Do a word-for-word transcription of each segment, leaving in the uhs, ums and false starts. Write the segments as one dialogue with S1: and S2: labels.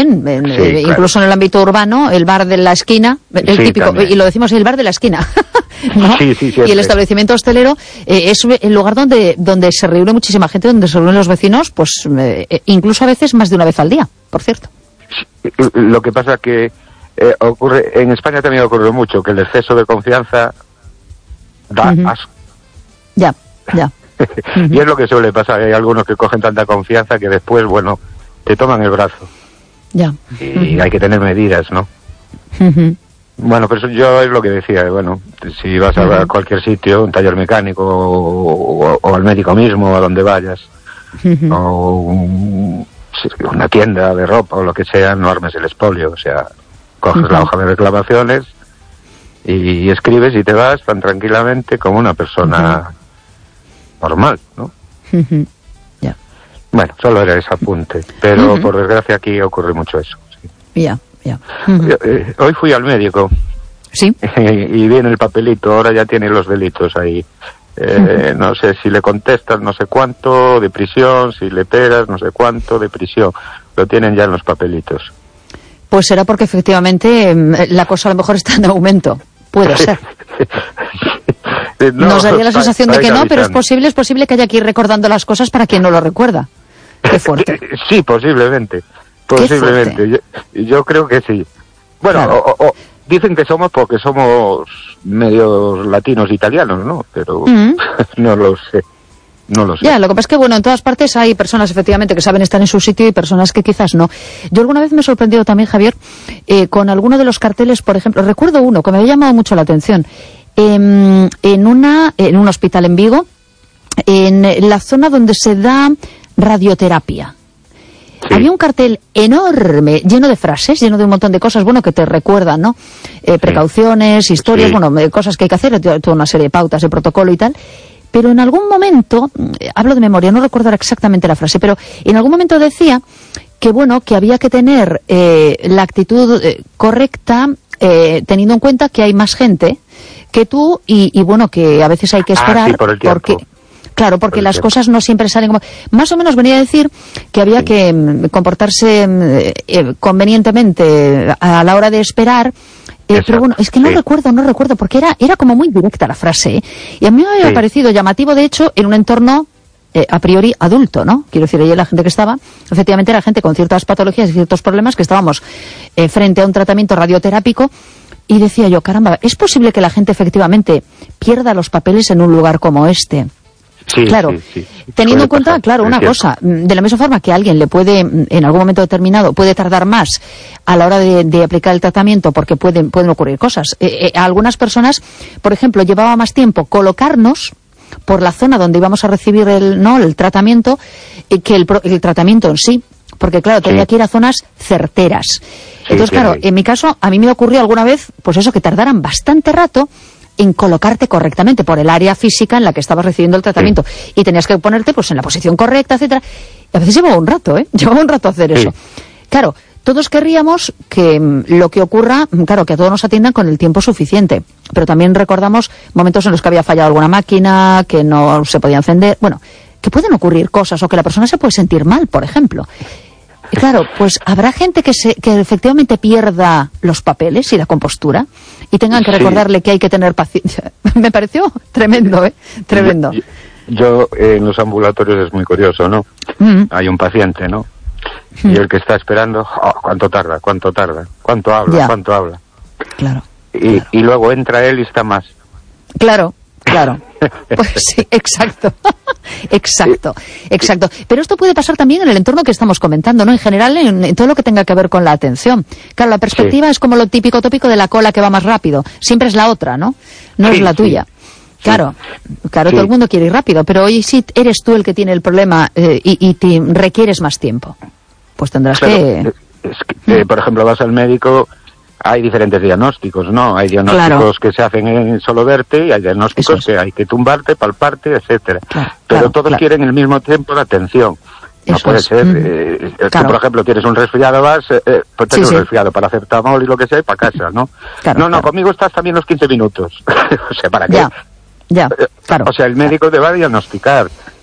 S1: también, en,
S2: Sí,
S1: eh,
S2: claro.
S1: incluso en el ámbito urbano, el bar de la esquina, el
S2: Sí,
S1: típico,
S2: también.
S1: y lo decimos, el bar de la esquina, ¿no?
S2: Sí, sí, siempre.
S1: Y el establecimiento hostelero eh, es el lugar donde donde se reúne muchísima gente, donde se reúnen los vecinos, pues eh, incluso a veces más de una vez al día, por cierto.
S2: Lo que pasa que eh, ocurre, en España también ocurre mucho, que el exceso de confianza da
S1: Ujú.
S2: asco.
S1: Ya, ya.
S2: Y es lo que suele pasar, hay algunos que cogen tanta confianza que después, bueno, te toman el brazo.
S1: Ya.
S2: Y hay que tener medidas, ¿no?
S1: Ujú.
S2: Bueno, pero eso yo es lo que decía, bueno, si vas a
S1: Ujú.
S2: cualquier sitio, un taller mecánico o, o- o al médico mismo, o a donde vayas,
S1: Ujú.
S2: o un- si- una tienda de ropa o lo que sea, no armes el expolio, o sea, coges la
S1: Ujú.
S2: hoja de reclamaciones y escribes y te vas tan tranquilamente como una persona normal, ¿no?
S1: Ujú. Ya,
S2: Bueno, solo era ese apunte, pero
S1: Ujú.
S2: por desgracia aquí ocurre mucho eso. Sí.
S1: ya, ya. Ujú.
S2: Yo, eh, hoy fui al médico
S1: Sí.
S2: y viene el papelito, ahora ya tiene los delitos ahí. Eh, no sé si le contestas no sé cuánto de prisión, si le pegas no sé cuánto de prisión. Lo tienen ya en los papelitos.
S1: Pues será porque efectivamente em, la cosa a lo mejor está en aumento. Puede ser.
S2: No,
S1: Nos daría la
S2: pa-
S1: sensación de que
S2: vaya
S1: no, pero es
S2: avisando.
S1: posible, es posible que haya que ir recordando las cosas para quien no lo recuerda. Qué fuerte.
S2: Sí, posiblemente. Posiblemente. Yo, yo creo que sí. Bueno,
S1: Claro.
S2: o, o- dicen que somos porque somos medios latinos italianos, ¿no? Pero
S1: Mm.
S2: no lo sé. No lo sé.
S1: Ya, lo que pasa es que, bueno, en todas partes hay personas, efectivamente, que saben estar en su sitio y personas que quizás no. Yo alguna vez me he sorprendido también, Javier, eh, con alguno de los carteles, por ejemplo, recuerdo uno que me había llamado mucho la atención, em, en, una, en un hospital en Vigo, en la zona donde se da radioterapia.
S2: Sí.
S1: Había un cartel enorme, lleno de frases, lleno de un montón de cosas, bueno, que te recuerdan, ¿no? Eh, precauciones, historias,
S2: Sí.
S1: bueno, eh, cosas que hay que hacer, toda toda una serie de pautas, de protocolo y tal. Pero en algún momento, eh, hablo de memoria, no recuerdo ahora exactamente la frase, pero en algún momento decía que, bueno, que había que tener eh, la actitud eh, correcta, eh, teniendo en cuenta que hay más gente que tú y, y, bueno, que a veces hay que
S2: Ah,
S1: esperar
S2: sí, por el tiempo.
S1: porque... Claro, porque
S2: Por el
S1: las
S2: tiempo.
S1: cosas no siempre salen como... Más o menos venía a decir que había
S2: Sí.
S1: que mm, comportarse mm, eh, convenientemente a la hora de esperar. Eh,
S2: Exacto,
S1: pero bueno, es que no
S2: sí.
S1: recuerdo, no recuerdo, porque era, era como muy directa la frase, ¿eh? Y a mí me había
S2: Sí.
S1: parecido llamativo, de hecho, en un entorno eh, a priori adulto, ¿no? Quiero decir, allí la gente que estaba, efectivamente era gente con ciertas patologías y ciertos problemas, que estábamos eh, frente a un tratamiento radioterápico, y decía yo, caramba, ¿es posible que la gente efectivamente pierda los papeles en un lugar como este?
S2: Sí,
S1: Claro,
S2: sí, sí, sí.
S1: teniendo
S2: Puede
S1: en cuenta,
S2: pasar,
S1: claro,
S2: es
S1: una
S2: cierto.
S1: cosa, mm, de la misma forma que a alguien le puede, mm, en algún momento determinado, puede tardar más a la hora de, de aplicar el tratamiento porque pueden, pueden ocurrir cosas. Eh, eh, a algunas personas, por ejemplo, llevaba más tiempo colocarnos por la zona donde íbamos a recibir el, ¿no? el tratamiento eh, que el, pro- el tratamiento en sí. Porque, claro, tenía
S2: Sí.
S1: que ir a zonas certeras. Entonces,
S2: sí,
S1: claro,
S2: sí.
S1: en mi caso, a mí me ocurrió alguna vez, pues eso, que tardaran bastante rato en colocarte correctamente por el área física en la que estabas recibiendo el tratamiento. Y tenías que ponerte pues en la posición correcta, etcétera. Y a veces llevaba un rato, ¿eh? Llevaba un rato hacer
S2: Sí.
S1: eso. Claro, todos querríamos que mm, lo que ocurra, mm, claro, que a todos nos atiendan con el tiempo suficiente. Pero también recordamos momentos en los que había fallado alguna máquina, que no se podía encender. Bueno, que pueden ocurrir cosas o que la persona se puede sentir mal, por ejemplo. Y claro, pues habrá gente que se que efectivamente pierda los papeles y la compostura y tengan que
S2: Sí.
S1: recordarle que hay que tener paciencia. Me pareció tremendo, ¿eh? Tremendo.
S2: Yo, yo, eh, en los ambulatorios es muy curioso, ¿no?
S1: Mm,
S2: Hay un paciente, ¿no? Y el que está esperando, oh, ¿cuánto tarda? ¿Cuánto tarda? ¿Cuánto habla?
S1: Ya.
S2: ¿Cuánto habla?
S1: claro,
S2: Y,
S1: claro.
S2: y luego entra él y está más.
S1: Claro, claro. Pues sí, exacto. Exacto, exacto. Pero esto puede pasar también en el entorno que estamos comentando, ¿no? En general, en, en todo lo que tenga que ver con la atención. Claro, la perspectiva
S2: Sí.
S1: es como lo típico tópico de la cola que va más rápido. Siempre es la otra, ¿no? No
S2: Sí,
S1: es la
S2: sí.
S1: tuya. Claro, claro,
S2: Sí.
S1: todo el mundo quiere ir rápido, pero hoy sí eres tú el que tiene el problema eh, y, y te requieres más tiempo. Pues tendrás
S2: Claro,
S1: que...
S2: es que, eh, por ejemplo, vas al médico, hay diferentes diagnósticos, ¿no? Hay diagnósticos
S1: Claro.
S2: que se hacen en solo verte y hay diagnósticos
S1: Eso es.
S2: que hay que tumbarte, palparte, etcétera.
S1: Claro,
S2: Pero
S1: claro,
S2: todos
S1: claro.
S2: quieren el mismo tiempo de atención. No
S1: Eso
S2: puede
S1: es.
S2: ser.
S1: Mm.
S2: eh, eh,
S1: Claro.
S2: Tú, por ejemplo, tienes un resfriado, vas, eh, eh, pues tienes
S1: Sí,
S2: un
S1: sí.
S2: resfriado para hacer tamol y lo que sea, y para casa, ¿no?
S1: Claro,
S2: no, no,
S1: claro.
S2: conmigo estás también los quince minutos. O sea, ¿para qué?
S1: Ya, ya,
S2: Eh,
S1: claro.
S2: O sea, el médico te va a diagnosticar.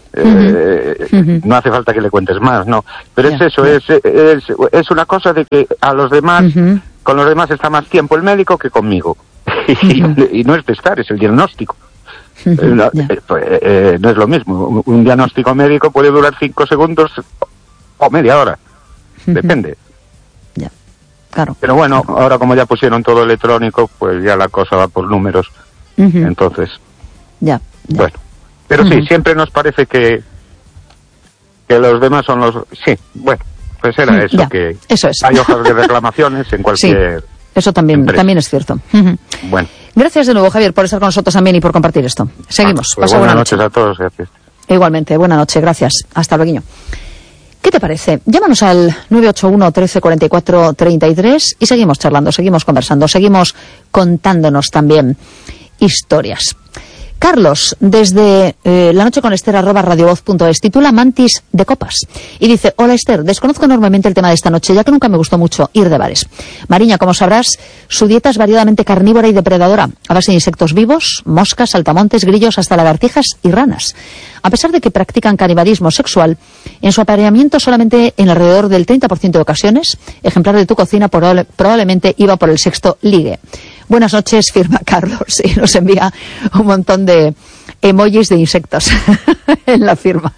S2: Eh, uh-huh. No hace falta que le cuentes más, ¿no? Pero yeah, es eso, yeah. es, es, es una cosa de que a los demás, uh-huh. con los demás está más tiempo el médico que conmigo. Uh-huh. y, y no es testar, es el diagnóstico. Uh-huh. eh, yeah. eh, pues, eh, no es lo mismo. Un, un diagnóstico médico puede durar cinco segundos o media hora. Uh-huh. Depende.
S1: Ya, yeah. Claro.
S2: Pero bueno, ahora como ya pusieron todo electrónico, pues ya la cosa va por números. Uh-huh. Entonces,
S1: ya. Yeah, yeah.
S2: Bueno. Pero sí, uh-huh. siempre nos parece que que los demás son los... Sí, bueno, pues era eso,
S1: ya,
S2: que
S1: eso es.
S2: Hay hojas de reclamaciones en cualquier...
S1: Sí, eso también, también es cierto. Uh-huh.
S2: Bueno.
S1: Gracias de nuevo, Javier, por estar con nosotros también y por compartir esto. Seguimos.
S2: Ah, pues buenas buena noches noche. a todos. Gracias.
S1: Igualmente, buena noche, gracias. Hasta luego. ¿Qué te parece? Llámanos al nueve ocho uno, trece, cuarenta y cuatro, treinta y tres y seguimos charlando, seguimos conversando, seguimos contándonos también historias. Carlos, desde eh, la noche con Esther, arroba radiovoz punto es, titula Mantis de copas. Y dice, hola Esther, desconozco enormemente el tema de esta noche, ya que nunca me gustó mucho ir de bares. Mariña, como sabrás, su dieta es variadamente carnívora y depredadora, a base de insectos vivos, moscas, saltamontes, grillos, hasta lagartijas y ranas. A pesar de que practican canibalismo sexual, en su apareamiento solamente en alrededor del treinta por ciento de ocasiones, ejemplar de tu cocina probable, probablemente iba por el sexto ligue. Buenas noches, firma Carlos, y nos envía un montón de emojis de insectos en la firma.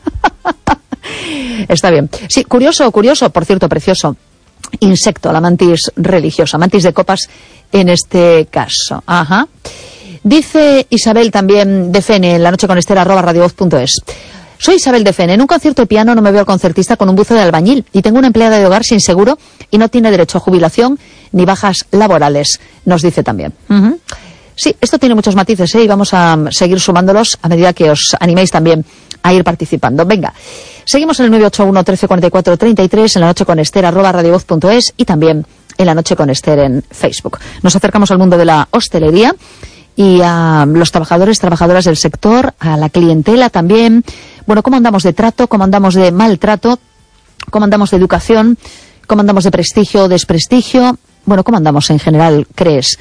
S1: Está bien. Sí, curioso, curioso, por cierto, precioso. Insecto, la mantis religiosa, mantis de copas en este caso. Ajá. Dice Isabel también de Fene, en la noche con Esther, arroba radiovoz punto es. Soy Isabel de Fene. En un concierto de piano no me veo al concertista con un buzo de albañil y tengo una empleada de hogar sin seguro y no tiene derecho a jubilación ni bajas laborales, nos dice también. Uh-huh. Sí, esto tiene muchos matices, ¿eh? Y vamos a seguir sumándolos a medida que os animéis también a ir participando. Venga, seguimos en el nueve ocho uno, trece, cuarenta y cuatro, treinta y tres, en la noche con Esther, arroba radiovoz punto es y también en la noche con Esther en Facebook. Nos acercamos al mundo de la hostelería y a los trabajadores, trabajadoras del sector, a la clientela también. Bueno, ¿cómo andamos de trato? ¿Cómo andamos de maltrato? ¿Cómo andamos de educación? ¿Cómo andamos de prestigio o desprestigio? Bueno, ¿cómo andamos en general, crees?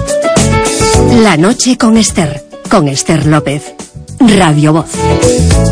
S3: La noche con Esther, con Esther López, Radio Voz.